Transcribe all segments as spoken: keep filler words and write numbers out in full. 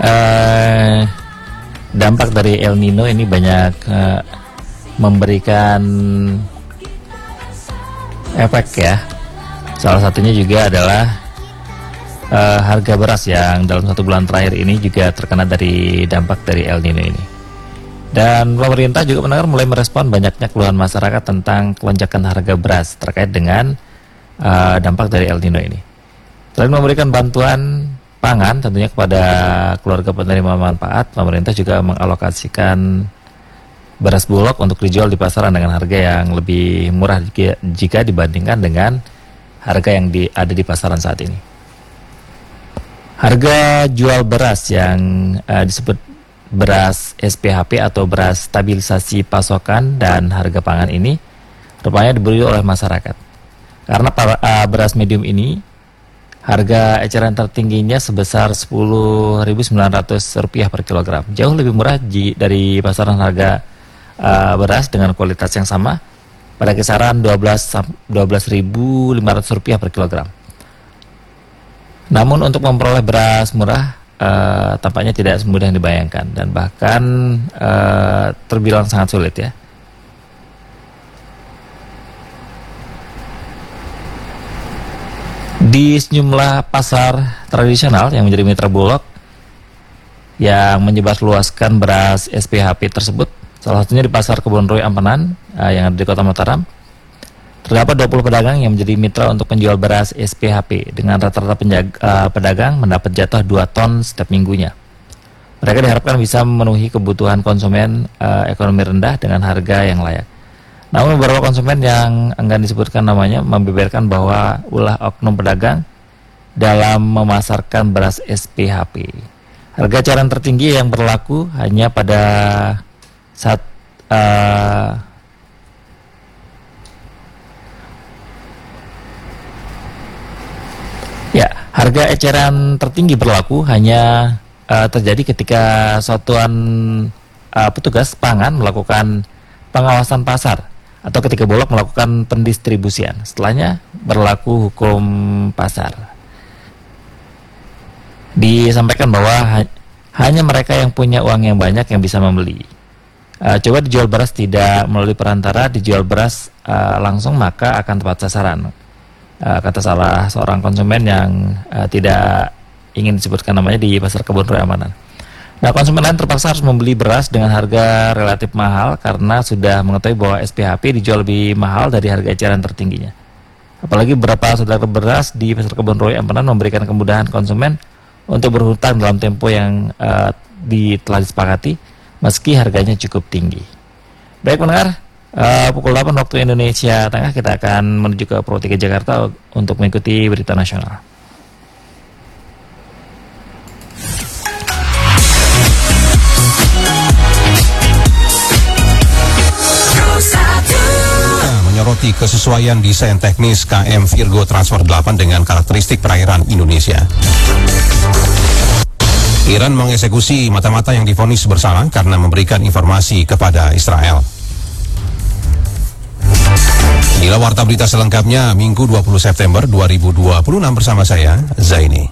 uh, dampak dari El Nino ini banyak uh, memberikan efek ya. Salah satunya juga adalah uh, harga beras yang dalam satu bulan terakhir ini juga terkena dari dampak dari El Nino ini. Dan pemerintah juga benar mulai merespon banyaknya keluhan masyarakat tentang lonjakan harga beras terkait dengan uh, dampak dari El Nino ini. Selain memberikan bantuan pangan tentunya kepada keluarga penerima manfaat, pemerintah juga mengalokasikan beras bulog untuk dijual di pasaran dengan harga yang lebih murah jika, jika dibandingkan dengan harga yang di, ada di pasaran saat ini. Harga jual beras yang uh, disebut beras S P H P atau beras stabilisasi pasokan dan harga pangan ini rupanya dibeli oleh masyarakat. Karena para, uh, beras medium ini harga eceran tertingginya sebesar sepuluh ribu sembilan ratus rupiah per kilogram. Jauh lebih murah dari pasaran harga uh, beras dengan kualitas yang sama pada kisaran dua belas ribu lima ratus rupiah per kilogram. Namun untuk memperoleh beras murah uh, tampaknya tidak semudah yang dibayangkan dan bahkan uh, terbilang sangat sulit ya. Di sejumlah pasar tradisional yang menjadi mitra Bulog yang menyebarluaskan beras S P H P tersebut, salah satunya di Pasar Kebon Rui Ampenan uh, yang ada di Kota Mataram, terdapat dua puluh pedagang yang menjadi mitra untuk penjual beras S P H P dengan rata-rata uh, pedagang mendapat jatah dua ton setiap minggunya. Mereka diharapkan bisa memenuhi kebutuhan konsumen uh, ekonomi rendah dengan harga yang layak. Namun beberapa konsumen yang enggan disebutkan namanya membeberkan bahwa ulah oknum pedagang dalam memasarkan beras S P H P. Harga eceran tertinggi yang berlaku hanya pada saat uh, ya harga eceran tertinggi berlaku hanya uh, terjadi ketika satuan uh, petugas pangan melakukan pengawasan pasar atau ketika Bulog melakukan pendistribusian. Setelahnya berlaku hukum pasar. Disampaikan bahwa ha- hanya mereka yang punya uang yang banyak yang bisa membeli. Uh, coba dijual beras tidak melalui perantara, dijual beras uh, langsung maka akan tepat sasaran. Uh, kata salah seorang konsumen yang uh, tidak ingin disebutkan namanya di Pasar Kebon Rui Ampenan. Nah, konsumen lain terpaksa harus membeli beras dengan harga relatif mahal karena sudah mengetahui bahwa S P H P dijual lebih mahal dari harga eceran tertingginya. Apalagi beberapa saudara beras di Pasar Kebon Rui Ampenan memberikan kemudahan konsumen untuk berhutang dalam tempo yang uh, di, telah disepakati meski harganya cukup tinggi. Baik pendengar, uh, pukul delapan waktu Indonesia Tengah kita akan menuju ke Pro tiga Jakarta untuk mengikuti berita nasional. Menyoroti kesesuaian desain teknis K M Virgo Transfer delapan dengan karakteristik perairan Indonesia. Iran mengeksekusi mata-mata yang divonis bersalah karena memberikan informasi kepada Israel. Inilah warta berita selengkapnya Minggu dua puluh September dua ribu dua puluh enam bersama saya, Zaini.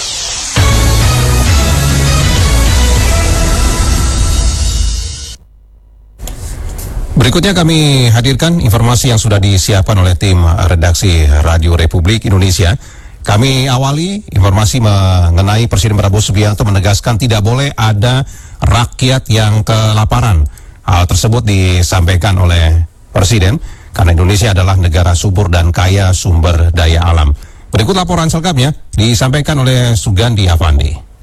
Berikutnya kami hadirkan informasi yang sudah disiapkan oleh tim redaksi Radio Republik Indonesia. Kami awali informasi mengenai Presiden Prabowo Subianto menegaskan tidak boleh ada rakyat yang kelaparan. Hal tersebut disampaikan oleh Presiden karena Indonesia adalah negara subur dan kaya sumber daya alam. Berikut laporan selengkapnya disampaikan oleh Sugandi Avandi.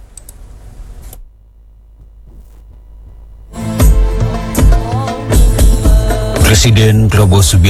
Presiden Prabowo Subianto